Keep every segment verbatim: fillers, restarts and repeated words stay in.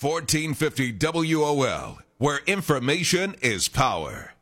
fourteen fifty W O L, where information is power.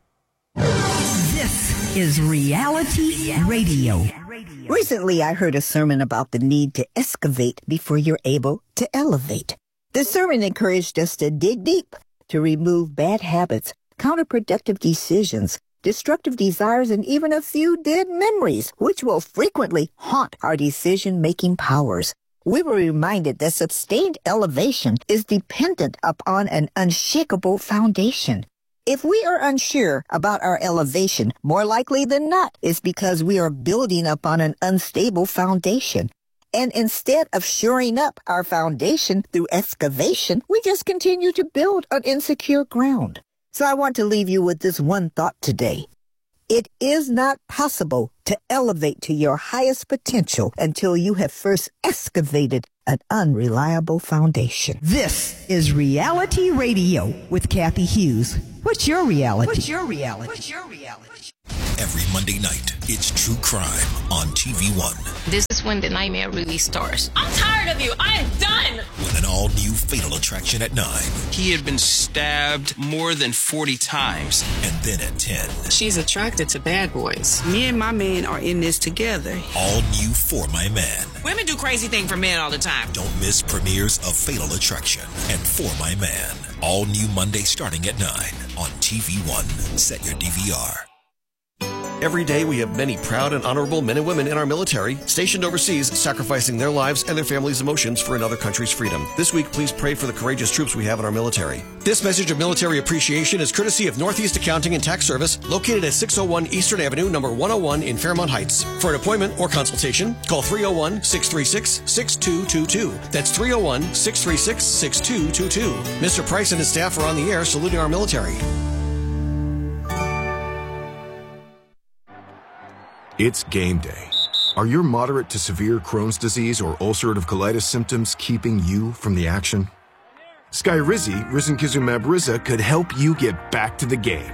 This is Reality Radio. Recently, I heard a sermon about the need to excavate before you're able to elevate. The sermon encouraged us to dig deep, to remove bad habits, counterproductive decisions, destructive desires, and even a few dead memories, which will frequently haunt our decision-making powers. We were reminded that sustained elevation is dependent upon an unshakable foundation. If we are unsure about our elevation, more likely than not, it's because we are building upon an unstable foundation. And instead of shoring up our foundation through excavation, we just continue to build on insecure ground. So I want to leave you with this one thought today. It is not possible to elevate to your highest potential until you have first excavated an unreliable foundation. This is Reality Radio with Kathy Hughes. What's your reality? What's your reality? What's your reality? Every Monday night, it's True Crime on T V one. This is when the nightmare really starts. I'm tired of you. I am done. With an all-new Fatal Attraction at nine. He had been stabbed more than forty times. And then at ten. She's attracted to bad boys. Me and my man are in this together. All new For My Man. Women do crazy things for men all the time. Don't miss premieres of Fatal Attraction and For My Man. All new Monday starting at nine on T V one. Set your D V R. Every day we have many proud and honorable men and women in our military stationed overseas, sacrificing their lives and their families' emotions for another country's freedom. This week, please pray for the courageous troops we have in our military. This message of military appreciation is courtesy of Northeast Accounting and Tax Service, located at six oh one Eastern Avenue, number one oh one in Fairmont Heights. For an appointment or consultation, call three oh one, six three six, six two two two. That's three oh one, six three six, six two two two. Mister Price and his staff are on the air saluting our military. It's game day. Are your moderate to severe Crohn's disease or ulcerative colitis symptoms keeping you from the action? Skyrizi, risankizumab Riza, could help you get back to the game.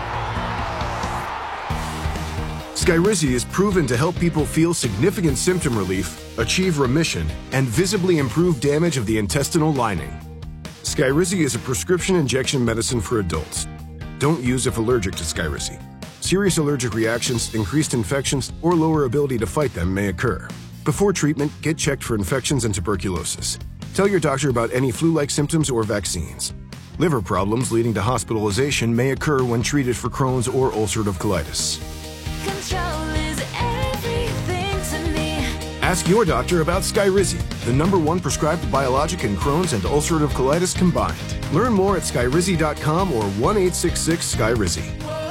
Skyrizi is proven to help people feel significant symptom relief, achieve remission, and visibly improve damage of the intestinal lining. Skyrizi is a prescription injection medicine for adults. Don't use if allergic to Skyrizi. Serious allergic reactions, increased infections, or lower ability to fight them may occur. Before treatment, get checked for infections and tuberculosis. Tell your doctor about any flu-like symptoms or vaccines. Liver problems leading to hospitalization may occur when treated for Crohn's or ulcerative colitis. Control is everything to me. Ask your doctor about Skyrizi, the number one prescribed biologic in Crohn's and ulcerative colitis combined. Learn more at skyrizi dot com or one eight six six Skyrizi.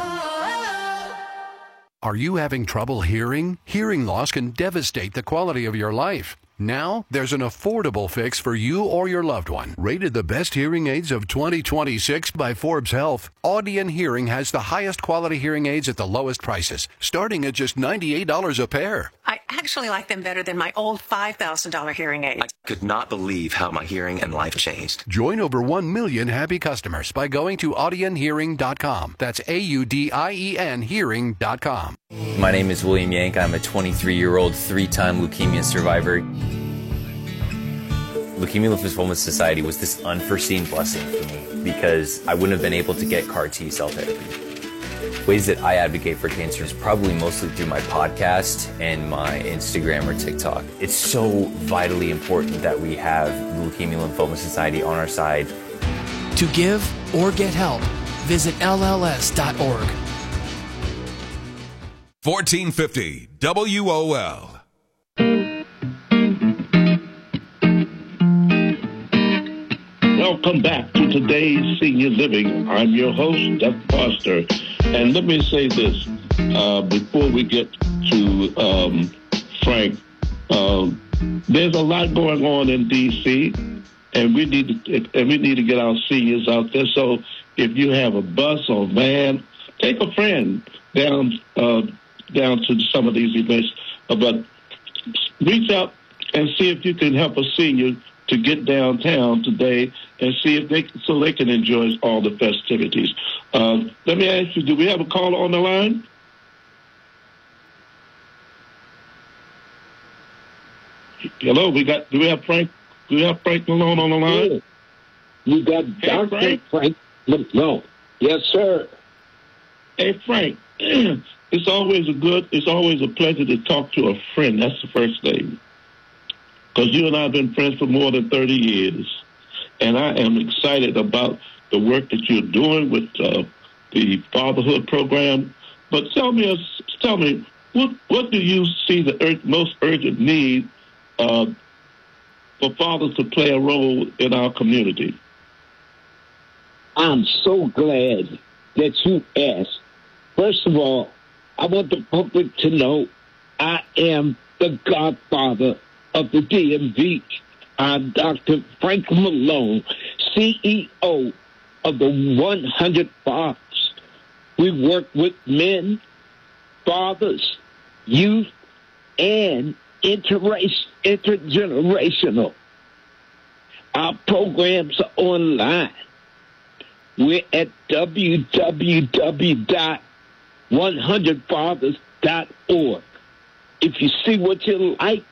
Are you having trouble hearing? Hearing loss can devastate the quality of your life. Now, there's an affordable fix for you or your loved one. Rated the best hearing aids of twenty twenty-six by Forbes Health, Audion Hearing has the highest quality hearing aids at the lowest prices, starting at just ninety-eight dollars a pair. I actually like them better than my old five thousand dollars hearing aid. I could not believe how my hearing and life changed. Join over one million happy customers by going to audion hearing dot com. That's A U D I E N hearing dot com. My name is William Yank. I'm a twenty-three-year-old three-time leukemia survivor. Leukemia Lymphoma Society was this unforeseen blessing for me because I wouldn't have been able to get C A R T cell therapy. Ways that I advocate for cancer is probably mostly through my podcast and my Instagram or TikTok. It's so vitally important that we have the Leukemia Lymphoma Society on our side. To give or get help, visit L L S dot org. fourteen fifty W O L. Welcome back to today's Senior Living. I'm your host, Doug Foster. And let me say this, uh, before we get to um, Frank, uh, there's a lot going on in D C, and we need to, and we need to get our seniors out there. So if you have a bus or van, take a friend down uh, down to some of these events. Uh, but reach out and see if you can help a senior to get downtown today and see if they so they can enjoy all the festivities. Uh, let me ask you, do we have a caller on the line? Hello, we got. Do we have Frank? Do we have Frank Malone on the line? You got hey, Doctor Frank, Frank Malone. Yes, sir. Hey, Frank, it's always a good, it's always a pleasure to talk to a friend. That's the first thing. Because you and I have been friends for more than thirty years. And I am excited about the work that you're doing with uh, the fatherhood program. But tell me, tell me, what what do you see the ur- most urgent need uh, for fathers to play a role in our community? I'm so glad that you asked. First of all, I want the public to know I am the godfather of the D M V. I'm Doctor Frank Malone, C E O of the one hundred Fathers. We work with men, fathers, youth, and interrace, intergenerational. Our programs are online. We're at w w w dot one hundred fathers dot org. If you see what you like,